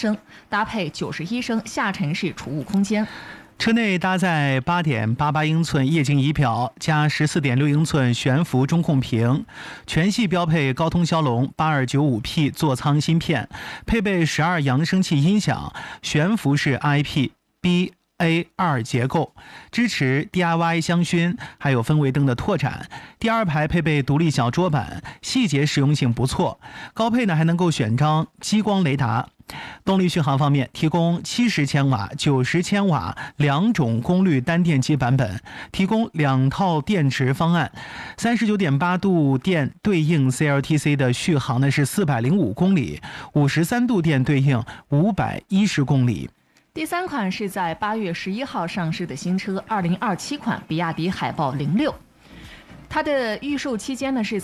升，搭配91升下沉式储物空间。 车内搭载8.88英寸液晶仪表加14.6英寸悬浮中控屏，全系标配高通骁龙 8295P 座舱芯片，配备12扬声器音响，悬浮式 IP-BA2 结构，支持 DIY 香薰，还有氛围灯的拓展。第二排配备独立小桌板，细节实用性不错。高配呢还能够选装激光雷达。动力续航方面，提供70千瓦、90千瓦两种功率单电机版本，提供2套电池方案。39.8度电对应 CLTC 的续航呢是405公里，53度电对应510公里。 第三款是在8月11号上市的新车，2027款比亚迪海豹06，它的预售期间呢是